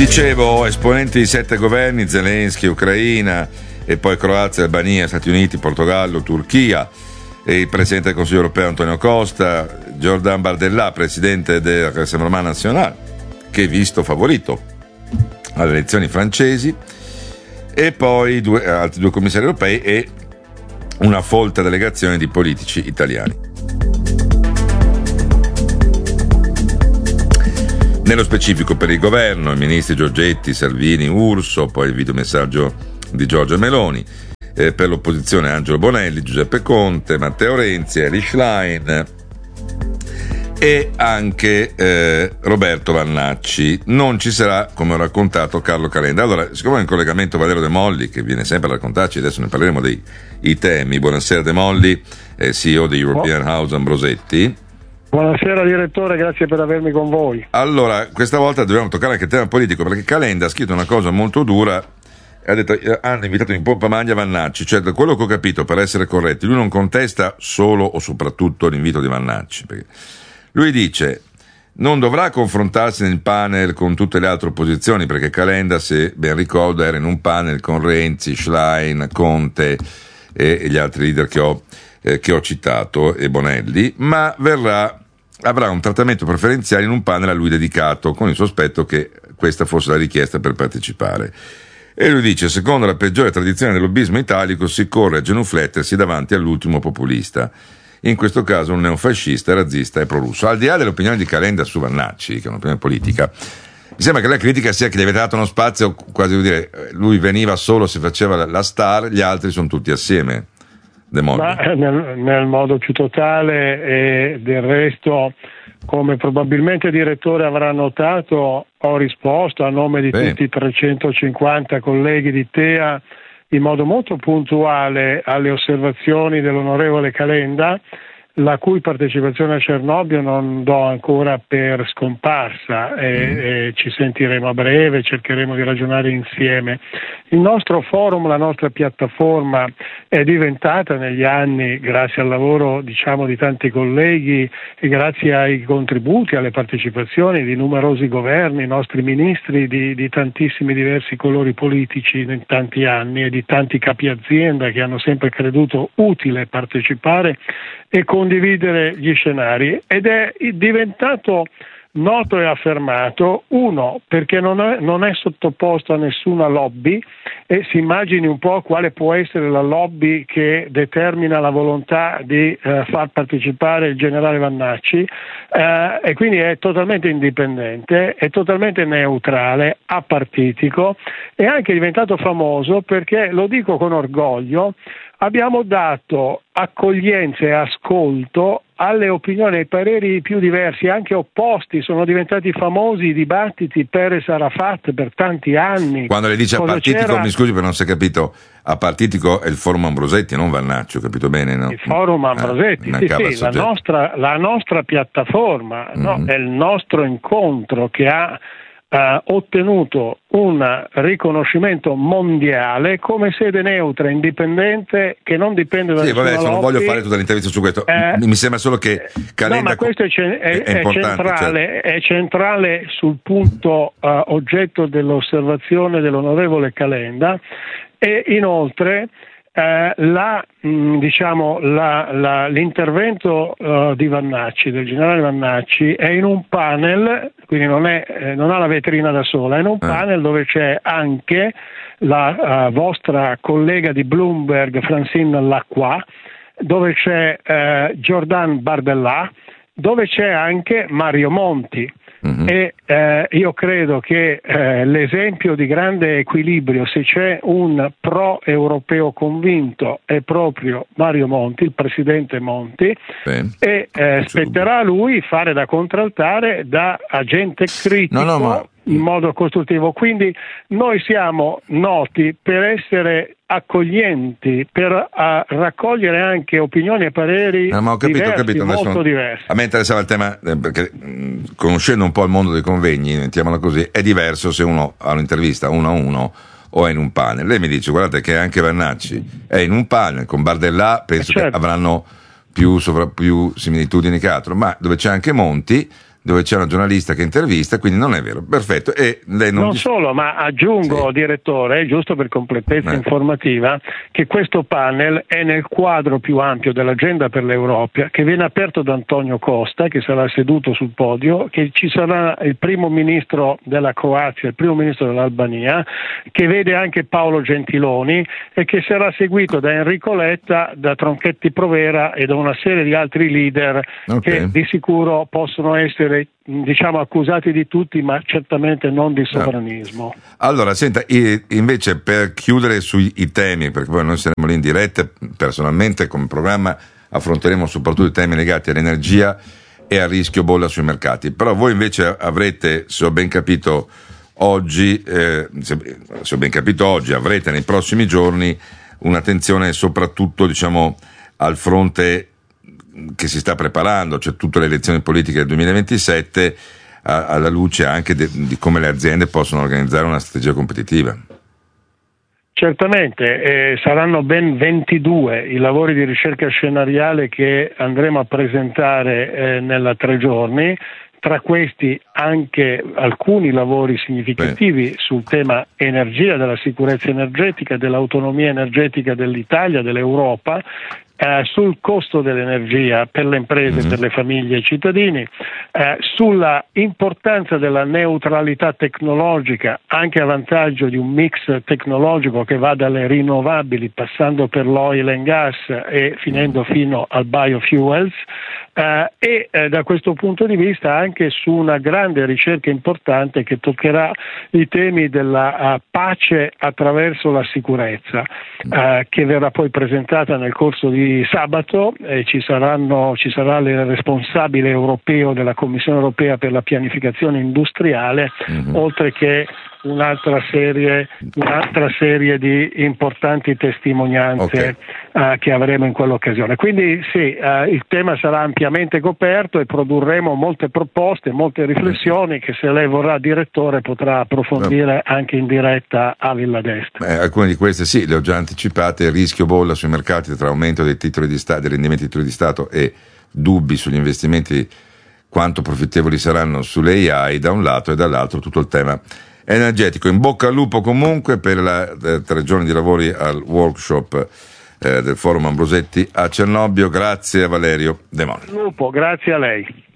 Dicevo, esponenti di 7 governi, Zelensky, Ucraina, e poi Croazia, Albania, Stati Uniti, Portogallo, Turchia, e il Presidente del Consiglio europeo Antonio Costa, Jordan Bardella, Presidente del Rassemblement National, che è visto favorito alle elezioni francesi, e poi altri 2 commissari europei e una folta delegazione di politici italiani. Nello specifico per il governo, i ministri Giorgetti, Salvini, Urso, poi il videomessaggio di Giorgia Meloni, per l'opposizione Angelo Bonelli, Giuseppe Conte, Matteo Renzi, Eli Schlein e anche Roberto Vannacci. Non ci sarà, come ho raccontato, Carlo Calenda. Allora, siccome è in collegamento Valerio De Molli, che viene sempre a raccontarci, adesso ne parleremo dei temi. Buonasera De Molli, CEO di European House Ambrosetti. Buonasera direttore, grazie per avermi con voi. Allora, questa volta dobbiamo toccare anche il tema politico, perché Calenda ha scritto una cosa molto dura e ha detto hanno invitato in pompa magna Vannacci, cioè da quello che ho capito, per essere corretti, lui non contesta solo o soprattutto l'invito di Vannacci, perché lui dice non dovrà confrontarsi nel panel con tutte le altre opposizioni, perché Calenda, se ben ricordo, era in un panel con Renzi, Schlein, Conte e gli altri leader che ho citato, e Bonelli, ma avrà un trattamento preferenziale in un panel a lui dedicato, con il sospetto che questa fosse la richiesta per partecipare. E lui dice, secondo la peggiore tradizione del lobbismo italico, si corre a genuflettersi davanti all'ultimo populista, in questo caso un neofascista, razzista e prorusso. Al di là dell'opinione di Calenda su Vannacci, che è un'opinione politica, mi sembra che la critica sia che gli avete dato uno spazio, quasi vuol dire, lui veniva solo se faceva la star, gli altri sono tutti assieme. Ma nel modo più totale, e del resto, come probabilmente il direttore avrà notato, ho risposto a nome di tutti i 350 colleghi di TEA in modo molto puntuale alle osservazioni dell'onorevole Calenda, la cui partecipazione a Cernobbio non do ancora per scomparsa, e ci sentiremo a breve, cercheremo di ragionare insieme. Il nostro forum, la nostra piattaforma è diventata negli anni, grazie al lavoro di tanti colleghi e grazie ai contributi, alle partecipazioni di numerosi governi, nostri ministri di tantissimi diversi colori politici in tanti anni, e di tanti capi azienda che hanno sempre creduto utile partecipare e condividere gli scenari, ed è diventato noto e affermato, uno, perché non è sottoposto a nessuna lobby, e si immagini un po' quale può essere la lobby che determina la volontà di far partecipare il generale Vannacci, e quindi è totalmente indipendente, è totalmente neutrale, apartitico, e anche diventato famoso perché, lo dico con orgoglio, abbiamo dato accoglienza e ascolto alle opinioni e ai pareri più diversi, anche opposti. Sono diventati famosi i dibattiti Peres Arafat per tanti anni. Quando le dice apartitico, mi scusi per non si è capito, apartitico è il forum Ambrosetti, non Vannacci, ho capito bene, no? Il forum Ambrosetti, sì, la nostra piattaforma, no? È il nostro incontro che ha ottenuto un riconoscimento mondiale come sede neutra, indipendente, che non dipende da nessuna lobby. Non voglio fare tutta l'intervista su questo, mi sembra solo che Calenda... No, ma questo è centrale, è centrale sul punto oggetto dell'osservazione dell'onorevole Calenda, e inoltre l'intervento di Vannacci, del generale Vannacci, è in un panel, quindi non ha la vetrina da sola, è in un panel dove c'è anche la vostra collega di Bloomberg, Francine Lacqua, dove c'è Jordan Bardella, dove c'è anche Mario Monti. E io credo che l'esempio di grande equilibrio, se c'è un pro-europeo convinto, è proprio Mario Monti, il presidente Monti, e spetterà a lui fare da contraltare, da agente critico in modo costruttivo. Quindi noi siamo noti per essere accoglienti, per raccogliere anche opinioni e pareri molto diversi. A me interessava il tema, perché conoscendo un po' il mondo dei convegni, mettiamola così, è diverso se uno ha un'intervista uno a uno o è in un panel. Lei mi dice, guardate che anche Vannacci è in un panel con Bardella, penso che avranno più similitudini che altro, ma dove c'è anche Monti, dove c'è una giornalista che intervista, quindi non è vero. Perfetto. E lei non solo, ma aggiungo, sì, direttore, giusto per completezza informativa, che questo panel è nel quadro più ampio dell'agenda per l'Europa, che viene aperto da Antonio Costa, che sarà seduto sul podio, che ci sarà il primo ministro della Croazia, il primo ministro dell'Albania, che vede anche Paolo Gentiloni e che sarà seguito da Enrico Letta, da Tronchetti Provera e da una serie di altri leader che di sicuro possono essere, diciamo, accusati di tutti, ma certamente non di sovranismo. Allora, senta, invece, per chiudere sui temi, perché poi noi saremo lì in diretta, personalmente come programma affronteremo soprattutto i temi legati all'energia e al rischio bolla sui mercati, però voi invece avrete, se ho ben capito oggi, avrete nei prossimi giorni un'attenzione soprattutto, diciamo, al fronte che si sta preparando, cioè tutte le elezioni politiche del 2027, alla luce anche di come le aziende possono organizzare una strategia competitiva. Certamente, saranno ben 22 i lavori di ricerca scenariale che andremo a presentare nella 3 giorni, tra questi anche alcuni lavori significativi sul tema energia, della sicurezza energetica, dell'autonomia energetica dell'Italia, dell'Europa, sul costo dell'energia per le imprese, per le famiglie e i cittadini, sulla importanza della neutralità tecnologica anche a vantaggio di un mix tecnologico che va dalle rinnovabili passando per l'oil and gas e finendo fino al biofuels, e da questo punto di vista anche su una grande ricerca importante che toccherà i temi della pace attraverso la sicurezza, che verrà poi presentata nel corso di sabato. Ci sarà il responsabile europeo della Commissione europea per la pianificazione industriale, oltre che un'altra serie di importanti testimonianze che avremo in quell'occasione. Quindi sì, il tema sarà ampiamente coperto e produrremo molte proposte, molte riflessioni che, se lei vorrà, direttore, potrà approfondire anche in diretta a Villa d'Este. Alcune di queste sì, le ho già anticipate: il rischio bolla sui mercati tra aumento dei titoli di Stato, dei rendimenti dei titoli di Stato e dubbi sugli investimenti, quanto profittevoli saranno sulle AI da un lato, e dall'altro tutto il tema energetico. In bocca al lupo comunque per la 3 giorni di lavori al workshop del Forum Ambrosetti a Cernobbio. Grazie a Valerio De Moni. Lupo, grazie a lei.